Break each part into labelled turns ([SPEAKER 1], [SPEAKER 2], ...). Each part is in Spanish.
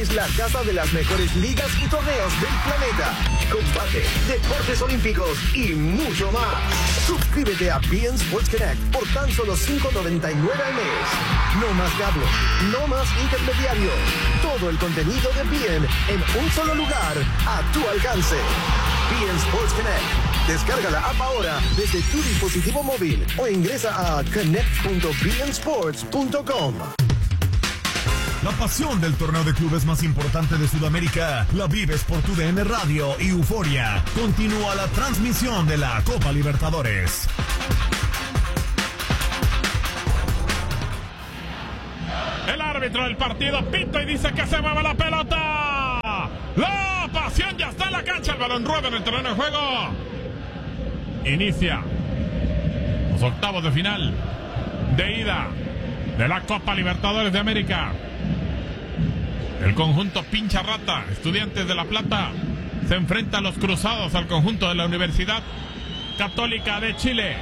[SPEAKER 1] es la casa de las mejores ligas y torneos del planeta. Combate, deportes olímpicos y mucho más. Suscríbete a beIN Sports Connect por tan solo $5.99 al mes. No más cable, no más intermediario. Todo el contenido de beIN en un solo lugar, a tu alcance. beIN Sports Connect. Descarga la app ahora desde tu dispositivo móvil o ingresa a connect.beinsports.com.
[SPEAKER 2] La pasión del torneo de clubes más importante de Sudamérica la vives por tu DN Radio y Euforia. Continúa la transmisión de la Copa Libertadores.
[SPEAKER 3] El árbitro del partido pita y dice que se mueva la pelota. La pasión ya está en la cancha. El balón rueda en el terreno de juego. Inicia los octavos de final de ida de la Copa Libertadores de América. El conjunto Pincha Rata, Estudiantes de La Plata, se enfrenta a los Cruzados, al conjunto de la Universidad Católica de Chile.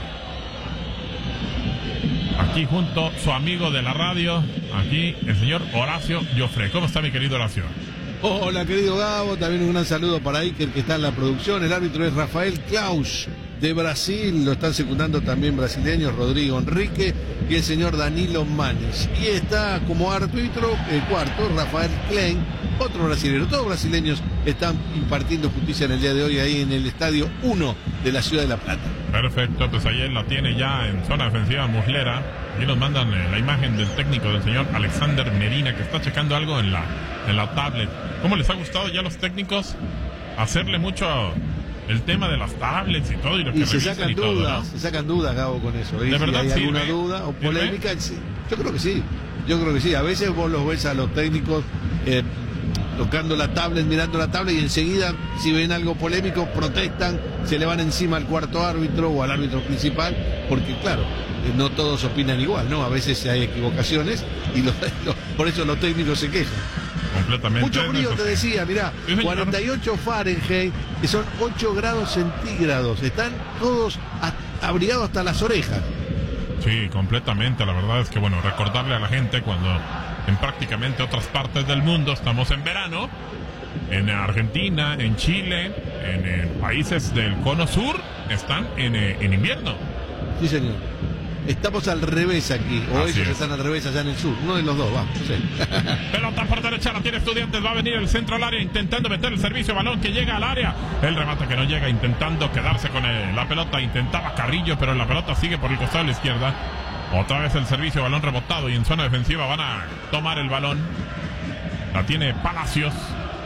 [SPEAKER 3] Aquí junto su amigo de la radio, aquí el señor Horacio Joffre. ¿Cómo está, mi querido Horacio?
[SPEAKER 4] Hola, querido Gabo, también un gran saludo para Iker, que está en la producción. El árbitro es Rafael Klaus, de Brasil. Lo están secundando también brasileños, Rodrigo Enrique y el señor Danilo Manes. Y está como árbitro el cuarto, Rafael Klein, otro brasileño. Todos brasileños están impartiendo justicia en el día de hoy ahí en el Estadio 1 de la Ciudad de La Plata.
[SPEAKER 3] Perfecto, pues ayer la tiene ya en zona defensiva Muslera. Aquí nos mandan la imagen del técnico, del señor Alexander Medina, que está checando algo en la tablet. ¿Cómo les ha gustado ya a los técnicos hacerle mucho el tema de las tablets y todo? Y
[SPEAKER 4] se sacan dudas, todo, ¿no? Se sacan dudas, Gabo, con eso.
[SPEAKER 3] ¿De verdad
[SPEAKER 4] si hay
[SPEAKER 3] sirve?
[SPEAKER 4] alguna duda o polémica, sí. Yo creo que sí. A veces vos los ves a los técnicos tocando la tablet, mirando la tablet, y enseguida, si ven algo polémico, protestan, se le van encima al cuarto árbitro o al árbitro principal, porque claro, no todos opinan igual, ¿no? A veces hay equivocaciones y por eso los técnicos se quejan.
[SPEAKER 3] Completamente.
[SPEAKER 4] Mucho frío, te decía, mirá, 48 Fahrenheit, que son 8 grados centígrados. Están todos abrigados hasta las orejas.
[SPEAKER 3] Sí, completamente. La verdad es que, bueno, recordarle a la gente cuando en prácticamente otras partes del mundo estamos en verano, en Argentina, en Chile, en países del cono sur, están en invierno.
[SPEAKER 4] Sí, señor. Estamos al revés aquí, o así ellos están al revés allá en el sur. Uno de los dos, vamos. Sí.
[SPEAKER 3] Pelota por derecha, la tiene Estudiantes, va a venir el centro al área, intentando meter el servicio, balón que llega al área, el remate que no llega, intentando quedarse con la pelota, intentaba Carrillo, pero la pelota sigue por el costado de la izquierda. Otra vez el servicio, balón rebotado, y en zona defensiva van a tomar el balón. La tiene Palacios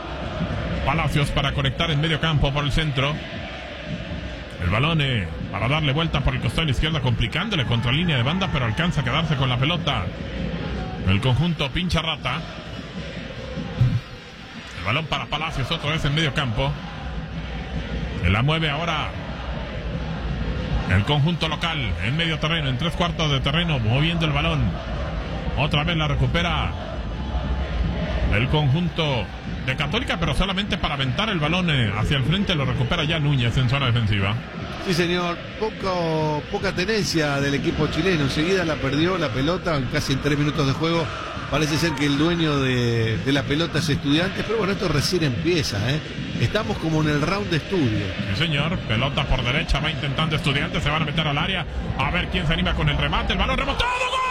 [SPEAKER 3] para conectar en medio campo por el centro. El balón para darle vuelta por el costado de la izquierda, complicándole contra línea de banda, pero alcanza a quedarse con la pelota el conjunto Pincha Rata. El balón para Palacios, otra vez en medio campo. Se la mueve ahora el conjunto local en medio terreno, en 3/4 de terreno, moviendo el balón. Otra vez la recupera el conjunto de Católica, pero solamente para aventar el balón hacia el frente. Lo recupera ya Núñez en zona defensiva.
[SPEAKER 4] Sí, señor, poca tenencia del equipo chileno. Enseguida la perdió la pelota, casi en 3 minutos de juego. Parece ser que el dueño de la pelota es Estudiantes, pero bueno, esto recién empieza, ¿eh? Estamos como en el round de estudio.
[SPEAKER 3] Sí, señor, pelota por derecha, va intentando Estudiantes, se van a meter al área, a ver quién se anima con el remate, el balón rebotado, ¡gol!